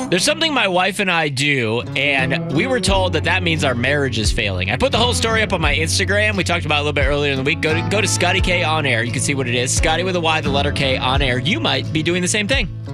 There's something my wife and I do, and we were told that means our marriage is failing. I put the whole story up on my Instagram. We talked about it a little bit earlier in the week. Go to Scotty K On Air. You can see what it is. Scotty with a Y, the letter K, On Air. You might be doing the same thing.